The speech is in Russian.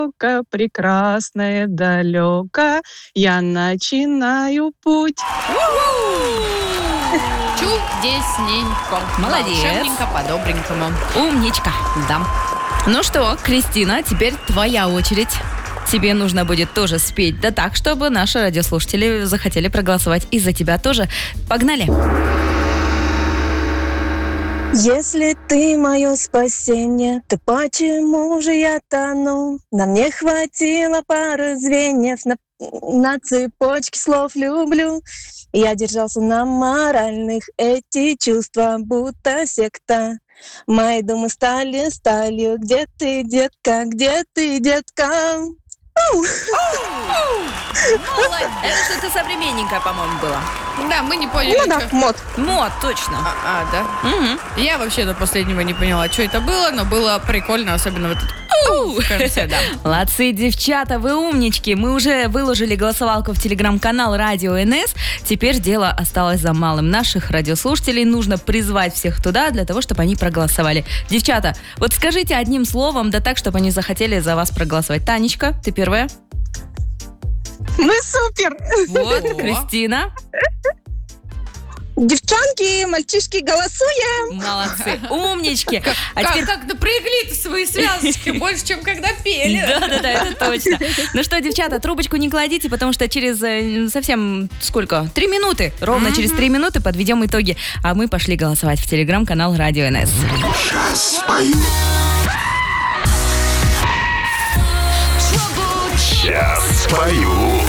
прекрасное, далеко, я начинаю путь. Чудесненько. Молодец. Волшебненько, по-добренькому. Умничка. Да. Ну что, Кристина, теперь твоя очередь. Тебе нужно будет тоже спеть, да так, чтобы наши радиослушатели захотели проголосовать и за тебя тоже. Погнали. Если ты мое спасение, то почему же я тону? Нам не хватило пары звеньев на цепочке слов «люблю». Я держался на моральных, эти чувства будто секта. Мои думы стали сталью. Где ты, детка, где ты, детка? Молодец. Это что-то современненькое, по-моему, было. Да, мы не поняли, Ну да, что... мод. Мод, точно. да? Мгм. Я вообще до последнего не поняла, что это было, но было прикольно, особенно вот этот в конце, да. Молодцы, девчата, вы умнички. Мы уже выложили голосовалку в телеграм-канал Радио НС. Теперь дело осталось за малым. Наших радиослушателей нужно призвать всех туда, для того, чтобы они проголосовали. Девчата, вот скажите одним словом, да так, чтобы они захотели за вас проголосовать. Танечка, ты первая. Мы супер! Вот, О. Кристина. Девчонки, мальчишки, голосуем! Молодцы, умнички. А теперь... Как напрягли-то свои связочки больше, чем когда пели. Да, это точно. Ну что, девчата, трубочку не кладите, потому что через совсем сколько? 3 минуты. Ровно через 3 минуты подведем итоги. А мы пошли голосовать в телеграм-канал Радио НС. Сейчас спою.